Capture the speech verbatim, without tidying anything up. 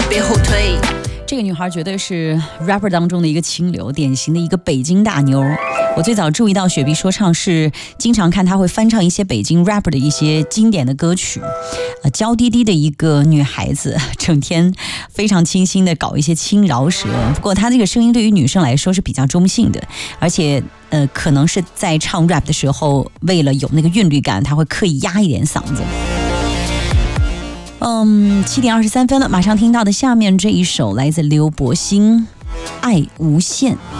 别后退。 这个女孩绝对是 rapper 当中的一个清流，典型的一个北京大妞。我最早注意到雪碧说唱是经常看她会翻唱一些北京 rapper 的一些经典的歌曲，呃，娇滴滴的一个女孩子，整天非常清新的搞一些轻饶舌。不过她这个声音对于女生来说是比较中性的，而且呃，可能是在唱 rap 的时候，为了有那个韵律感，她会刻意压一点嗓子。嗯，七点二十三分了，马上听到的下面这一首来自刘柏辛，《爱无限》。